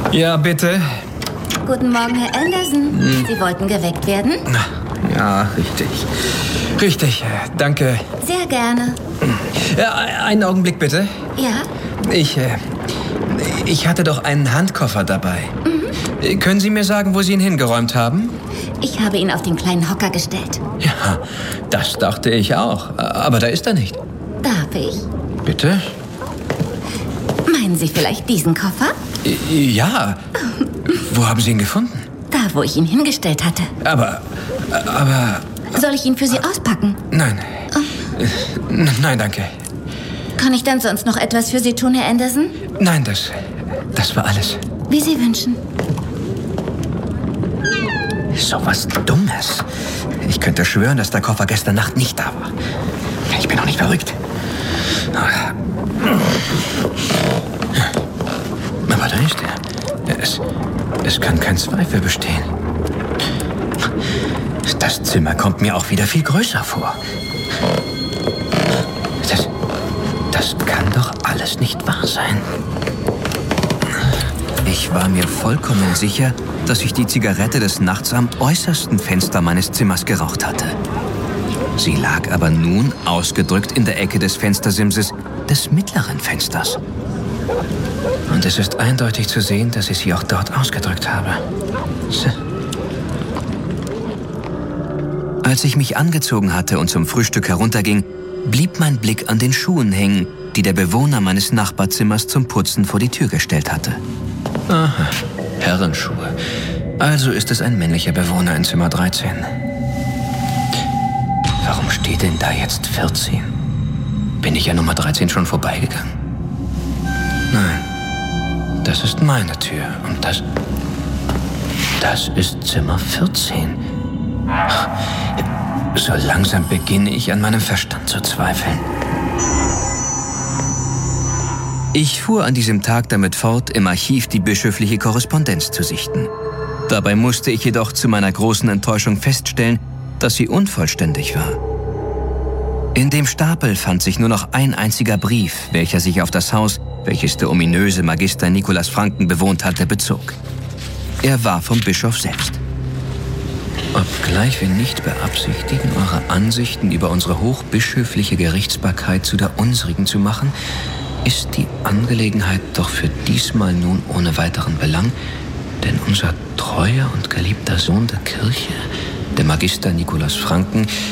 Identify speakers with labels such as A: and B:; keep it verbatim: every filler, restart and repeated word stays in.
A: Ja, bitte.
B: Guten Morgen, Herr Anderson. Hm. Sie wollten geweckt werden?
A: Ja, richtig. Richtig, danke.
B: Sehr gerne.
A: Ja, einen Augenblick, bitte.
B: Ja?
A: Ich, äh, ich hatte doch einen Handkoffer dabei. Mhm. Können Sie mir sagen, wo Sie ihn hingeräumt haben?
B: Ich habe ihn auf den kleinen Hocker gestellt.
A: Ja, das dachte ich auch. Aber da ist er nicht.
B: Darf ich?
A: Bitte?
B: Meinen Sie vielleicht diesen Koffer?
A: Ja. Wo haben Sie ihn gefunden?
B: Da, wo ich ihn hingestellt hatte.
A: Aber, aber...
B: Soll ich ihn für Sie auspacken?
A: Nein. Oh. Nein, danke.
B: Kann ich dann sonst noch etwas für Sie tun, Herr Anderson?
A: Nein, das, das war alles.
B: Wie Sie wünschen.
A: So was Dummes. Ich könnte schwören, dass der Koffer gestern Nacht nicht da war. Ich bin doch nicht verrückt. Aber da ist er. Es, es kann kein Zweifel bestehen. Das Zimmer kommt mir auch wieder viel größer vor. Das, das kann doch alles nicht wahr sein. Ich war mir vollkommen sicher, dass ich die Zigarette des Nachts am äußersten Fenster meines Zimmers geraucht hatte. Sie lag aber nun ausgedrückt in der Ecke des Fenstersimses des mittleren Fensters. Und es ist eindeutig zu sehen, dass ich sie auch dort ausgedrückt habe. Als ich mich angezogen hatte und zum Frühstück herunterging, blieb mein Blick an den Schuhen hängen, die der Bewohner meines Nachbarzimmers zum Putzen vor die Tür gestellt hatte. Aha, Herrenschuhe. Also ist es ein männlicher Bewohner in Zimmer dreizehn. Warum steht denn da jetzt vierzehn? Bin ich ja Nummer dreizehn schon vorbeigegangen? Nein, das ist meine Tür und das... Das ist Zimmer vierzehn. So langsam beginne ich an meinem Verstand zu zweifeln. Ich fuhr an diesem Tag damit fort, im Archiv die bischöfliche Korrespondenz zu sichten. Dabei musste ich jedoch zu meiner großen Enttäuschung feststellen, dass sie unvollständig war. In dem Stapel fand sich nur noch ein einziger Brief, welcher sich auf das Haus, welches der ominöse Magister Nicolas Franken bewohnt hatte, bezog. Er war vom Bischof selbst. Obgleich wir nicht beabsichtigen, eure Ansichten über unsere hochbischöfliche Gerichtsbarkeit zu der unsrigen zu machen, ist die Angelegenheit doch für diesmal nun ohne weiteren Belang, denn unser treuer und geliebter Sohn der Kirche, der Magister Nicolas Franken,